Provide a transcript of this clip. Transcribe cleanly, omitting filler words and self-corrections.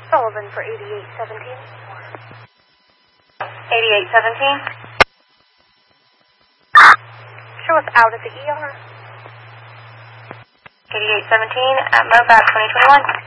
Sullivan for 8817. 8817? Show us out at the ER. 8817 at MOBAC 2021.